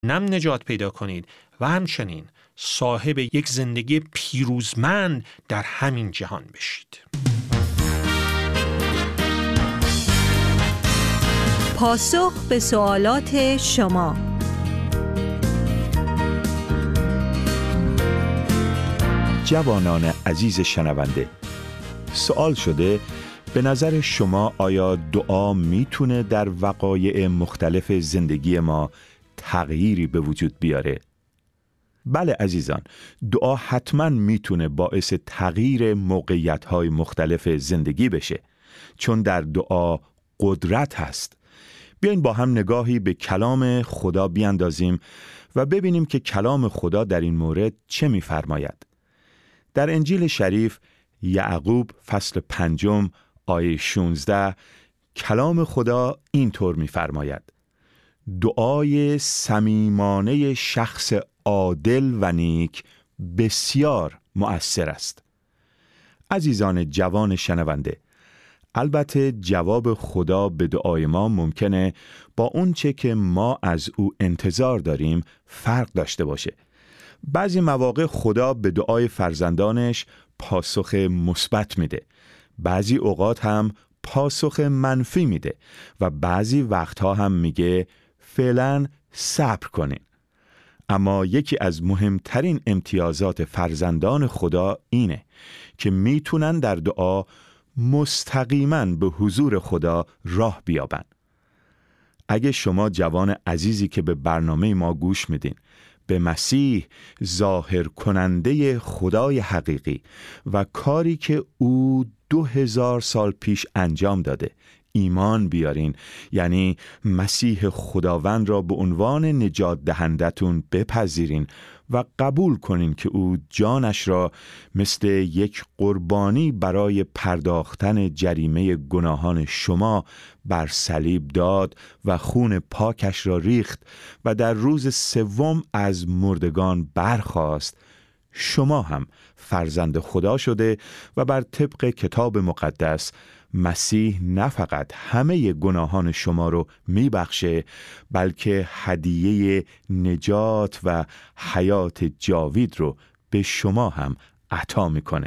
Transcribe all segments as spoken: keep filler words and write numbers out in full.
نم نجات پیدا کنید و همچنین صاحب یک زندگی پیروزمند در همین جهان بشید. پاسخ به سوالات شما. جوانان عزیز شنونده، سوال شده به نظر شما آیا دعا میتونه در وقایع مختلف زندگی ما تغییری به وجود بیاره؟ بله عزیزان، دعا حتما میتونه باعث تغییر موقعیت‌های مختلف زندگی بشه، چون در دعا قدرت هست. بیاین با هم نگاهی به کلام خدا بیاندازیم و ببینیم که کلام خدا در این مورد چه می‌فرماید. در انجیل شریف یعقوب فصل پنجم آیه شانزده کلام خدا اینطور می‌فرماید: دعای صمیمانه شخص عادل و نیک بسیار مؤثر است. عزیزان جوان شنونده، البته جواب خدا به دعای ما ممکنه با اون چه که ما از او انتظار داریم فرق داشته باشه. بعضی مواقع خدا به دعای فرزندانش پاسخ مثبت میده، بعضی اوقات هم پاسخ منفی میده و بعضی وقتها هم میگه فعلا صبر کنین. اما یکی از مهمترین امتیازات فرزندان خدا اینه که میتونن در دعا مستقیما به حضور خدا راه بیابن. اگه شما جوان عزیزی که به برنامه ما گوش میدین به مسیح ظاهر کننده خدای حقیقی و کاری که او دو هزار سال پیش انجام داده ایمان بیارین، یعنی مسیح خداوند را به عنوان نجات دهندتون بپذیرین و قبول کنین که او جانش را مثل یک قربانی برای پرداختن جریمه گناهان شما بر صلیب داد و خون پاکش را ریخت و در روز سوم از مردگان برخاست، شما هم فرزند خدا شده و بر طبق کتاب مقدس مسیح نه فقط همه گناهان شما رو میبخشه، بلکه هدیه نجات و حیات جاوید رو به شما هم عطا میکنه.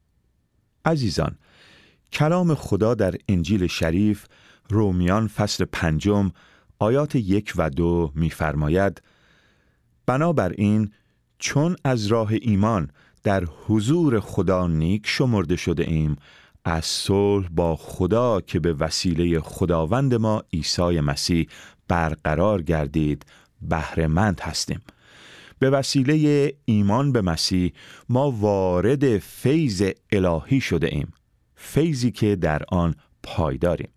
عزیزان، کلام خدا در انجیل شریف رومیان فصل پنجم آیات یک و دو میفرماید: بنابراین چون از راه ایمان در حضور خدا نیک شمرده شده ایم، از صلح با خدا که به وسیله خداوند ما عیسی مسیح برقرار گردید بهره مند هستیم. به وسیله ایمان به مسیح ما وارد فیض الهی شده ایم، فیضی که در آن پایداریم.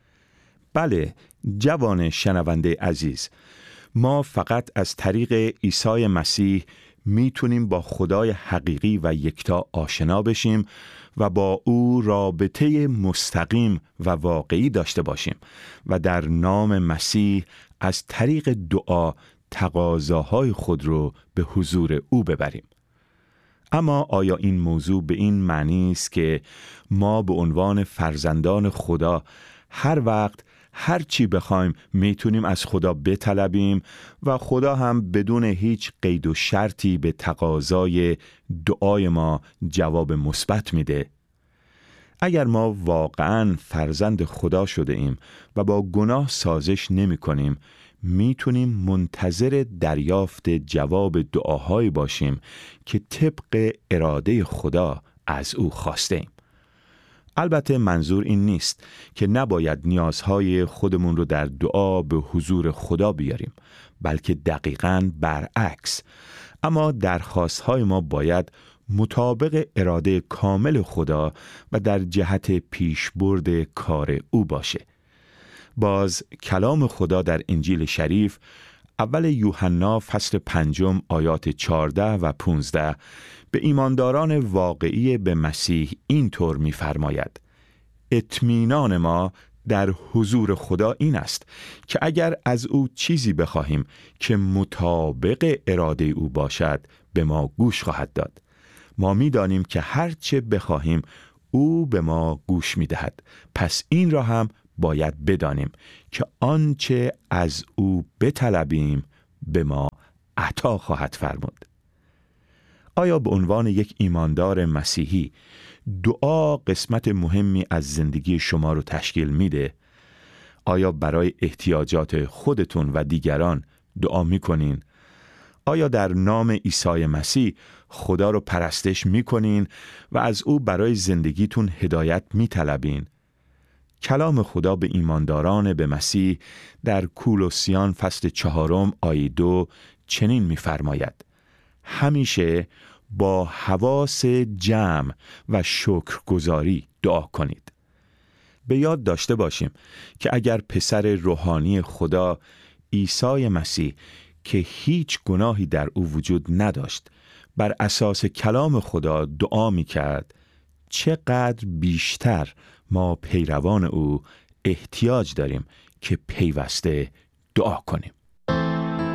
بله جوان شنونده عزیز، ما فقط از طریق عیسی مسیح میتونیم با خدای حقیقی و یکتا آشنا بشیم و با او رابطه مستقیم و واقعی داشته باشیم و در نام مسیح از طریق دعا تقاضاهای خود رو به حضور او ببریم. اما آیا این موضوع به این معنی است که ما به عنوان فرزندان خدا هر وقت هر چی بخوایم میتونیم از خدا بطلبیم و خدا هم بدون هیچ قید و شرطی به تقاضای دعای ما جواب مثبت میده؟ اگر ما واقعاً فرزند خدا شده ایم و با گناه سازش نمی کنیم، میتونیم منتظر دریافت جواب دعاهایی باشیم که طبق اراده خدا از او خواسته ایم. البته منظور این نیست که نباید نیازهای خودمون رو در دعا به حضور خدا بیاریم، بلکه دقیقاً برعکس. اما درخواستهای ما باید مطابق اراده کامل خدا و در جهت پیشبرد کار او باشه. باز کلام خدا در انجیل شریف اول یوحنا فصل پنجم آیات چهارده و پانزده به ایمانداران واقعی به مسیح اینطور می‌فرماید: اطمینان ما در حضور خدا این است که اگر از او چیزی بخواهیم که مطابق اراده او باشد به ما گوش خواهد داد. ما می‌دانیم که هر چه بخواهیم او به ما گوش می‌دهد. پس این را هم باید بدانیم که آنچه از او بطلبیم به ما عطا خواهد فرمود. آیا به عنوان یک ایماندار مسیحی دعا قسمت مهمی از زندگی شما رو تشکیل میده؟ آیا برای احتیاجات خودتون و دیگران دعا میکنین؟ آیا در نام عیسی مسیح خدا رو پرستش میکنین و از او برای زندگیتون هدایت میطلبین؟ کلام خدا به ایمانداران به مسیح در کولوسیان فصل چهارم آیه دو چنین میفرماید: همیشه با حواس جمع و شکرگزاری دعا کنید. به یاد داشته باشیم که اگر پسر روحانی خدا عیسی مسیح که هیچ گناهی در او وجود نداشت بر اساس کلام خدا دعا می کرد، چقدر بیشتر ما پیروان او احتیاج داریم که پیوسته دعا کنیم.